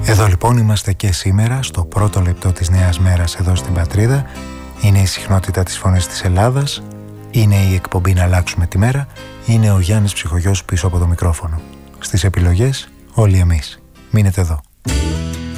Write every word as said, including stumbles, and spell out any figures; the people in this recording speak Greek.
Εδώ λοιπόν είμαστε και σήμερα, στο πρώτο λεπτό της νέας μέρας εδώ στην πατρίδα. Είναι η συχνότητα της Φωνής της Ελλάδας, είναι η εκπομπή «Να αλλάξουμε τη μέρα», είναι ο Γιάννης Ψυχογιός πίσω από το μικρόφωνο. Στις επιλογές όλοι εμείς. Μείνετε εδώ.